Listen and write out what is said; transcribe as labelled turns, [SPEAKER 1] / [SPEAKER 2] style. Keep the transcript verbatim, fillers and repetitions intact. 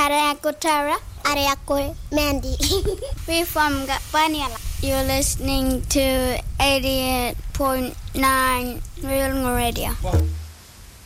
[SPEAKER 1] Are ako Tara. Are ako Mandy. We're from Gapaniala. You're listening to eighty-eight point nine Real Radio.